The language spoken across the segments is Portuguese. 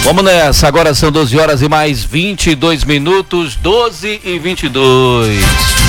Vamos nessa, agora são 12 horas e mais 22 minutos, 12h22.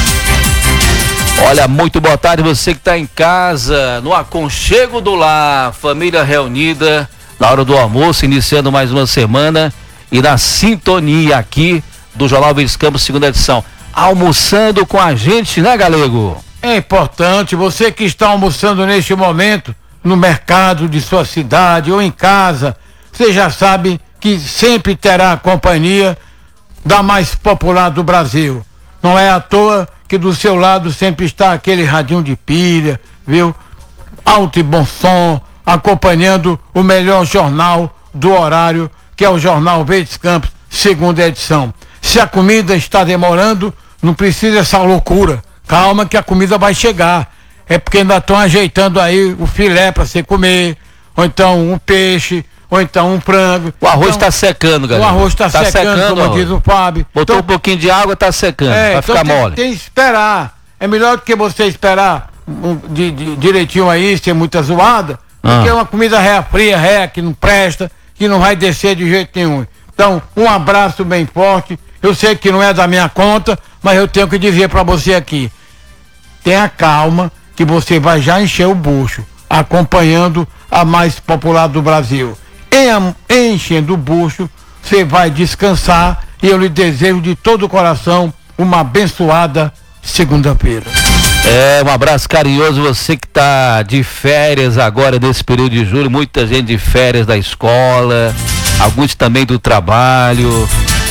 Olha, muito boa tarde, você que está em casa, no aconchego do lar, família reunida, na hora do almoço, iniciando mais uma semana e na sintonia aqui do Jornal Verdes Campos, segunda edição. Almoçando com a gente, né, Galego? É importante, você que está almoçando neste momento, no mercado de sua cidade ou em casa, você já sabe que sempre terá a companhia da mais popular do Brasil. Não é à toa que do seu lado sempre está aquele radinho de pilha, viu? Alto e bom som, acompanhando o melhor jornal do horário, que é o Jornal Verdes Campos, segunda edição. Se a comida está demorando, não precisa essa loucura. Calma que a comida vai chegar. É porque ainda estão ajeitando aí o filé para você comer, ou então um peixe, ou então um frango. O arroz está secando, galera. O arroz está secando, como diz o Fábio. Botou um pouquinho de água, está secando, vai ficar mole. Tem que esperar. É melhor do que você esperar direitinho aí, sem muita zoada, porque é uma comida fria, que não presta, que não vai descer de jeito nenhum. Então, um abraço bem forte. Eu sei que não é da minha conta, mas eu tenho que dizer para você aqui. Tenha calma, que você vai já encher o bucho, acompanhando a mais popular do Brasil. Enchendo o bucho, você vai descansar e eu lhe desejo de todo o coração uma abençoada segunda-feira. Um abraço carinhoso, você que está de férias agora nesse período de julho, muita gente de férias da escola, alguns também do trabalho.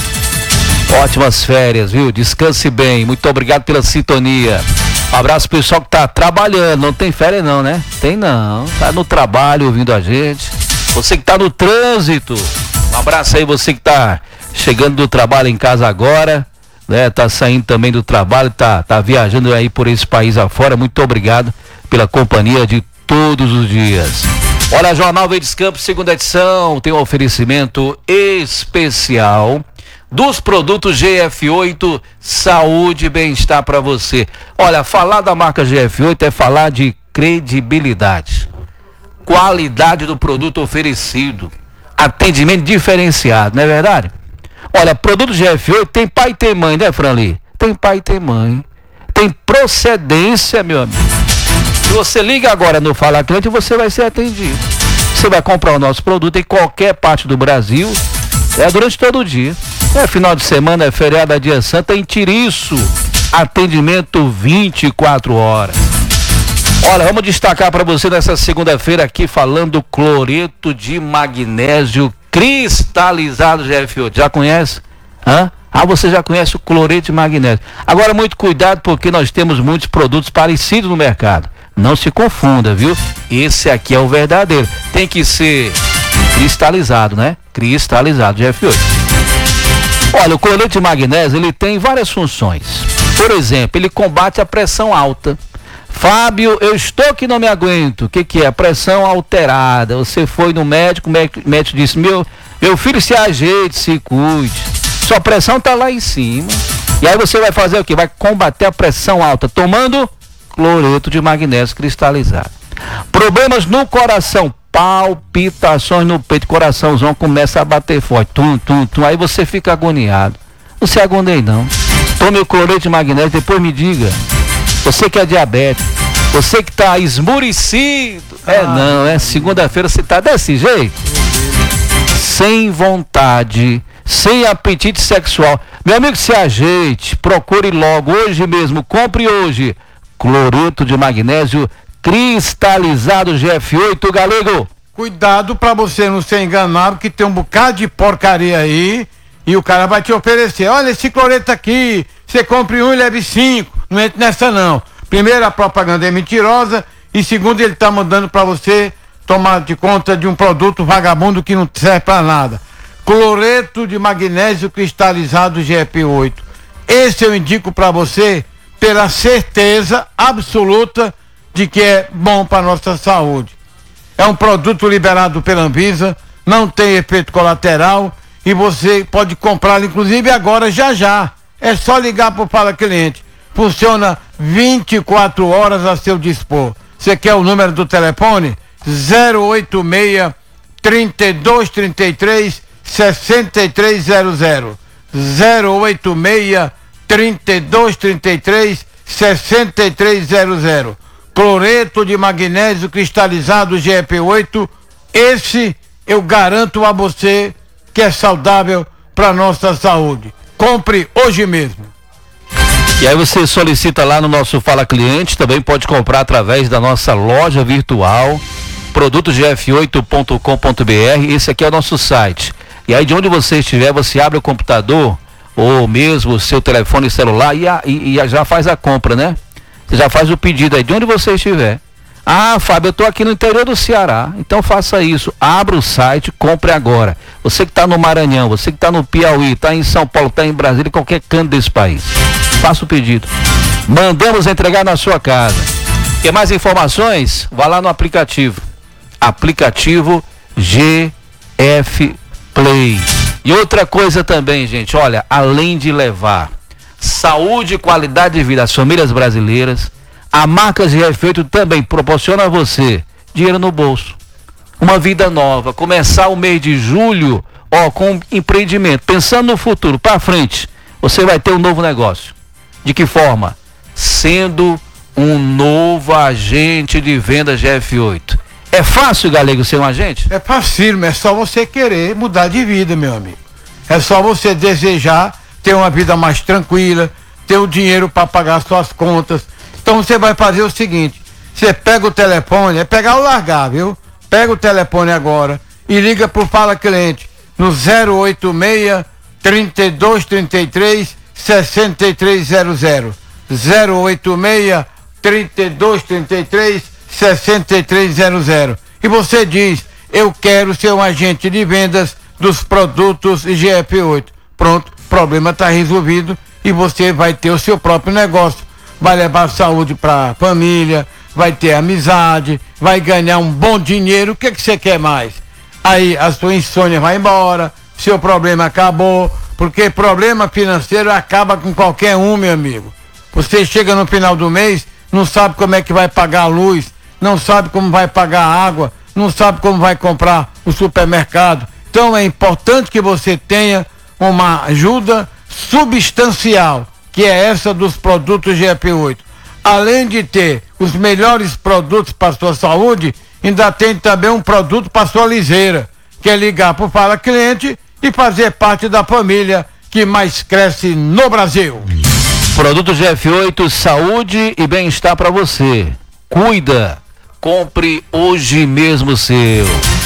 Ótimas férias, viu? Descanse bem, muito obrigado pela sintonia. Um abraço pro pessoal que tá trabalhando, não tem férias não, né? Tem não, tá no trabalho ouvindo a gente. Você que tá no trânsito, um abraço aí, você que tá chegando do trabalho em casa agora, né? Tá saindo também do trabalho, tá viajando aí por esse país afora, muito obrigado pela companhia de todos os dias. Olha, Jornal Verdes Campos, segunda edição, tem um oferecimento especial dos produtos GF8, saúde e bem-estar para você. Olha, falar da marca GF8 é falar de credibilidade, qualidade do produto oferecido, atendimento diferenciado, não é verdade? Olha, produto GF8 tem pai e tem mãe, né, Franli? Tem pai e tem mãe, tem procedência, meu amigo. Se você liga agora no Fala Cliente, você vai ser atendido. Você vai comprar o nosso produto em qualquer parte do Brasil, durante todo o dia. Final de semana, é feriado, é dia santo, em Tiriço, atendimento 24 horas. Olha, vamos destacar para você nessa segunda-feira aqui falando cloreto de magnésio cristalizado GF8. Já conhece? Você já conhece o cloreto de magnésio. Agora, muito cuidado, porque nós temos muitos produtos parecidos no mercado. Não se confunda, viu? Esse aqui é o verdadeiro. Tem que ser cristalizado, né? Cristalizado GF8. Olha, o cloreto de magnésio, ele tem várias funções. Por exemplo, ele combate a pressão alta. Fábio, eu estou que não me aguento. O que é? Pressão alterada. Você foi no médico, o médico disse, meu filho, se ajeite, se cuide. Sua pressão está lá em cima. E aí você vai fazer o quê? Vai combater a pressão alta, tomando cloreto de magnésio cristalizado. Problemas no coração, palpitações no peito, coraçãozão começa a bater forte, aí você fica agoniado. Não se agonie não, tome o cloreto de magnésio, depois me diga. Você que é diabético, você que está esmurecido, segunda-feira você está desse jeito, sem vontade, sem apetite sexual. Meu amigo, se ajeite, procure logo, hoje mesmo, compre hoje, cloreto de magnésio cristalizado GF8, Galego. Cuidado para você não ser enganado, que tem um bocado de porcaria aí e o cara vai te oferecer, olha esse cloreto aqui, você compre um e leve 5, não entra nessa não. Primeiro, a propaganda é mentirosa e segundo, ele tá mandando para você tomar de conta de um produto vagabundo que não serve para nada. Cloreto de magnésio cristalizado GF8. Esse eu indico para você pela certeza absoluta de que é bom para nossa saúde. É um produto liberado pela Anvisa, não tem efeito colateral e você pode comprá-lo inclusive agora já. É só ligar para o Fala Cliente. Funciona 24 horas a seu dispor. Você quer o número do telefone? 086 3233 6300. 086 3233 6300. Cloreto de magnésio cristalizado GP8. Esse eu garanto a você que é saudável para nossa saúde. Compre hoje mesmo. E aí você solicita lá no nosso Fala Cliente, também pode comprar através da nossa loja virtual, produtosgf8.com.br. Esse aqui é o nosso site. E aí de onde você estiver, você abre o computador ou mesmo o seu telefone celular e já faz a compra, né? Você já faz o pedido aí de onde você estiver. Ah, Fábio, eu estou aqui no interior do Ceará, então faça isso, abra o site, compre agora. Você que está no Maranhão, você que está no Piauí, está em São Paulo, está em Brasília, qualquer canto desse país, faça o pedido. Mandamos entregar na sua casa. Quer mais informações? Vá lá no aplicativo GF Play. E outra coisa também, gente, olha, além de levar saúde e qualidade de vida às famílias brasileiras, a marca GF8 também proporciona a você dinheiro no bolso, uma vida nova, começar o mês de julho, com empreendimento, pensando no futuro, para frente, você vai ter um novo negócio. De que forma? Sendo um novo agente de venda GF8. É fácil, Galego, ser um agente? É fácil, é só você querer mudar de vida, meu amigo. É só você desejar ter uma vida mais tranquila, ter o dinheiro para pagar suas contas. Então você vai fazer o seguinte: você pega o telefone, é pegar ou largar, viu? Pega o telefone agora e liga pro Fala Cliente no 086 3233 6300. 086 3233 6300. E você diz: eu quero ser um agente de vendas dos produtos GF8. Pronto, o problema está resolvido e você vai ter o seu próprio negócio. Vai levar saúde para a família, vai ter amizade, vai ganhar um bom dinheiro. O que você quer mais? Aí a sua insônia vai embora, seu problema acabou, porque problema financeiro acaba com qualquer um, meu amigo. Você chega no final do mês, não sabe como é que vai pagar a luz, não sabe como vai pagar a água, não sabe como vai comprar o supermercado. Então é importante que você tenha uma ajuda substancial, que é essa dos produtos GF8. Além de ter os melhores produtos para sua saúde, ainda tem também um produto para sua liseira, que é ligar para o Fala Cliente e fazer parte da família que mais cresce no Brasil. Produto GF8, saúde e bem-estar para você. Cuida, compre hoje mesmo o seu.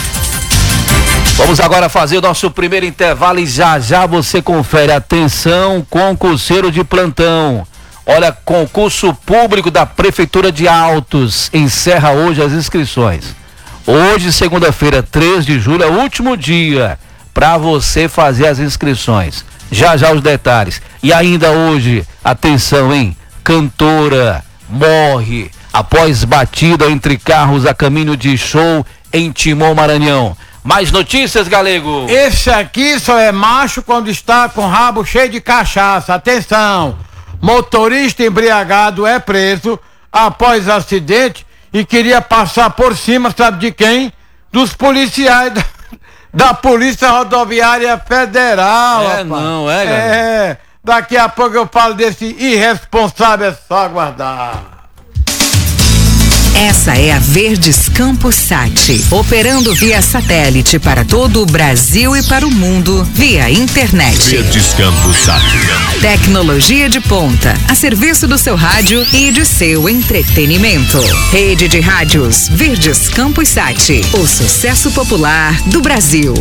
Vamos agora fazer o nosso primeiro intervalo e já você confere. Atenção, concurseiro de plantão. Olha, concurso público da Prefeitura de Altos encerra hoje as inscrições. Hoje, segunda-feira, 3 de julho, é o último dia para você fazer as inscrições. Já os detalhes. E ainda hoje, atenção, hein? Cantora morre após batida entre carros a caminho de show em Timon, Maranhão. Mais notícias, Galego? Esse aqui só é macho quando está com o rabo cheio de cachaça. Atenção! Motorista embriagado é preso após acidente e queria passar por cima, sabe de quem? Dos policiais da Polícia Rodoviária Federal. Rapaz. Não, é, galera? É, daqui a pouco eu falo desse irresponsável, é só aguardar. Essa é a Verdes Campos Sat, operando via satélite para todo o Brasil e para o mundo via internet. Verdes Campos Sat. Tecnologia de ponta, a serviço do seu rádio e de seu entretenimento. Rede de rádios Verdes Campos Sat, o sucesso popular do Brasil.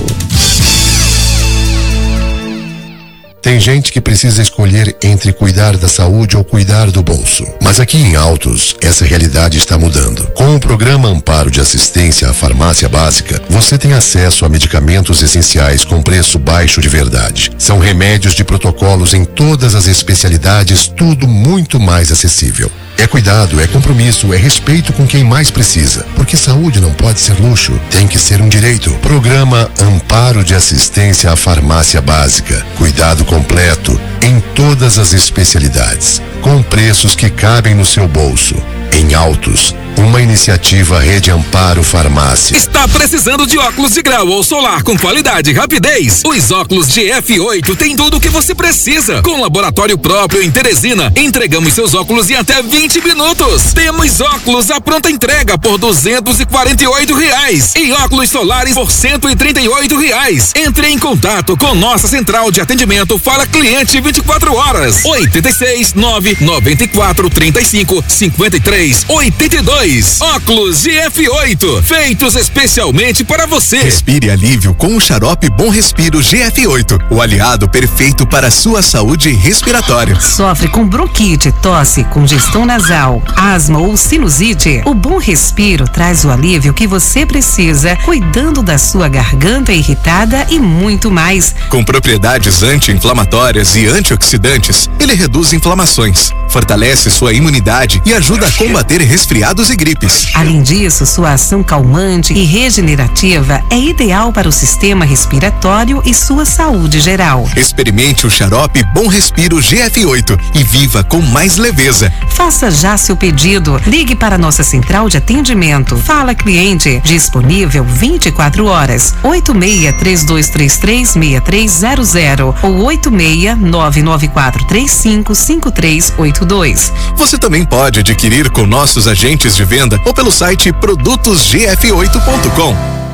Tem gente que precisa escolher entre cuidar da saúde ou cuidar do bolso. Mas aqui em Altos, essa realidade está mudando. Com o programa Amparo de Assistência à Farmácia Básica, você tem acesso a medicamentos essenciais com preço baixo de verdade. São remédios de protocolos em todas as especialidades, tudo muito mais acessível. É cuidado, é compromisso, é respeito com quem mais precisa. Porque saúde não pode ser luxo, tem que ser um direito. Programa Amparo de Assistência à Farmácia Básica. Cuidado completo em todas as especialidades. com preços que cabem no seu bolso. Em Altos, uma iniciativa Rede Amparo Farmácia. Está precisando de óculos de grau ou solar com qualidade e rapidez? Os óculos GF8 têm tudo o que você precisa. Com laboratório próprio em Teresina, entregamos seus óculos em até 20 minutos. Temos óculos à pronta entrega por R$248 e óculos solares por R$138. Entre em contato com nossa central de atendimento Fala Cliente 24 horas. 86 994 35 53 82. Óculos GF8, feitos especialmente para você. Respire alívio com o xarope Bom Respiro GF8, o aliado perfeito para a sua saúde respiratória. Sofre com bronquite, tosse, congestão nasal, asma ou sinusite? O Bom Respiro traz o alívio que você precisa, cuidando da sua garganta irritada e muito mais. Com propriedades anti-inflamatórias e antioxidantes, ele reduz inflamações, fortalece sua imunidade e ajuda a combater resfriados e gripes. Além disso, sua ação calmante e regenerativa é ideal para o sistema respiratório e sua saúde geral. Experimente o xarope Bom Respiro GF8 e viva com mais leveza. Faça já seu pedido. Ligue para nossa central de atendimento. Fala Cliente, disponível 24 horas. 86-3233-6300 ou 86-99435-5382. Você também pode adquirir com nossos agentes de venda ou pelo site produtosgf8.com.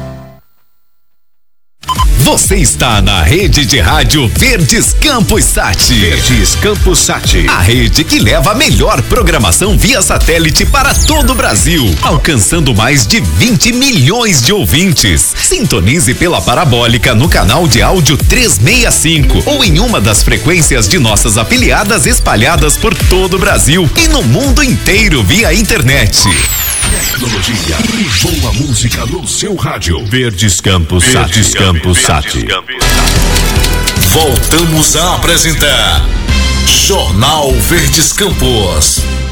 Você está na rede de rádio Verdes Campos Sat. Verdes Campos Sat. A rede que leva a melhor programação via satélite para todo o Brasil, alcançando mais de 20 milhões de ouvintes. Sintonize pela parabólica no canal de áudio 365 ou em uma das frequências de nossas afiliadas espalhadas por todo o Brasil e no mundo inteiro via internet. Tecnologia e boa música no seu rádio. Verdes Campos Sat. Verdes Campos Sat. Voltamos a apresentar Jornal Verdes Campos.